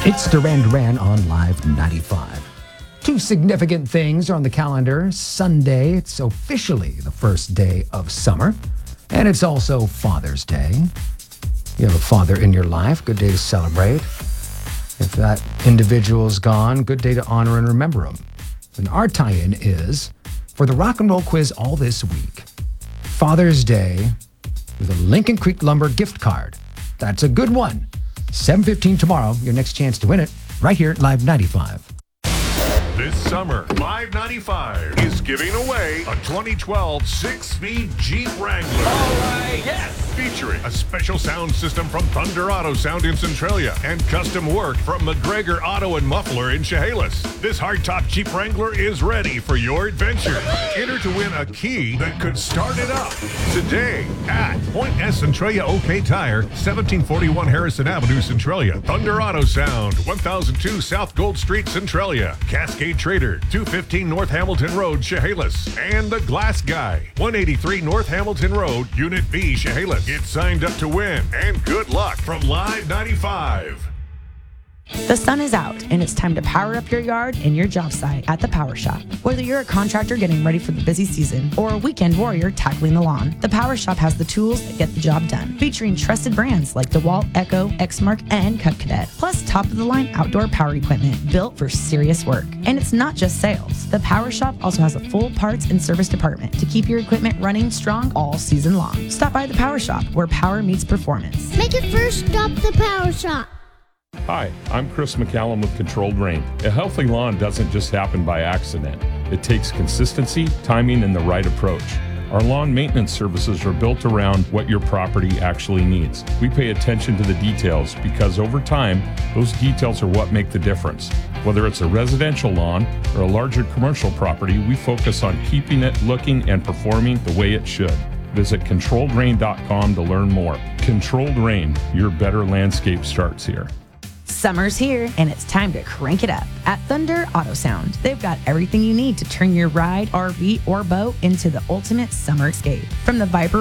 It's Duran Duran on Live 95. Two significant things are on the calendar. Sunday, it's officially the first day of summer, and it's also Father's Day. You have a father in your life, good day to celebrate. If that individual's gone, good day to honor and remember him. And our tie-in is for the rock and roll quiz all this week. Father's Day with a Lincoln Creek Lumber gift card. That's a good one. 7:15 tomorrow, your next chance to win it, right here at Live 95. This summer, Live 95 is giving away a 2012 6-speed Jeep Wrangler. All right, yes! Featuring a special sound system from Thunder Auto Sound in Centralia and custom work from McGregor Auto and Muffler in Chehalis. This hardtop Jeep Wrangler is ready for your adventure. Enter to win a key that could start it up today at Point S Centralia OK Tire, 1741 Harrison Avenue, Centralia. Thunder Auto Sound, 1002 South Gold Street, Centralia. Cascade Trader, 215 North Hamilton Road, Chehalis. And The Glass Guy, 183 North Hamilton Road, Unit B, Chehalis. Get signed up to win, and good luck from Live 95. The sun is out, and it's time to power up your yard and your job site at the Power Shop. Whether you're a contractor getting ready for the busy season or a weekend warrior tackling the lawn, the Power Shop has the tools that get the job done, featuring trusted brands like DeWalt, Echo, Exmark, and Cut Cadet, plus top-of-the-line outdoor power equipment built for serious work. And it's not just sales. The Power Shop also has a full parts and service department to keep your equipment running strong all season long. Stop by the Power Shop, where power meets performance. Make it first stop the Power Shop. Hi, I'm Chris McCallum with Controlled Rain. A healthy lawn doesn't just happen by accident. It takes consistency, timing, and the right approach. Our lawn maintenance services are built around what your property actually needs. We pay attention to the details because over time, those details are what make the difference. Whether it's a residential lawn or a larger commercial property, we focus on keeping it looking and performing the way it should. Visit ControlledRain.com to learn more. Controlled Rain, your better landscape starts here. Summer's here, and it's time to crank it up at Thunder Auto Sound. They've got everything you need to turn your ride, RV, or boat into the ultimate summer escape. From the Viper